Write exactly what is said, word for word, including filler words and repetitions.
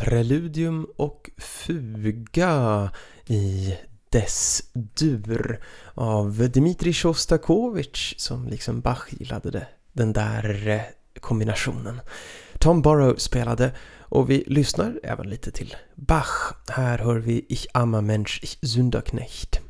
Preludium och fuga i Des-dur av Dmitrij Sjostakovitj, som liksom Bach gillade det, den där kombinationen. Tom Burrow spelade, och vi lyssnar även lite till Bach. Här hör vi Ich armer Mensch, ich Sünderknecht.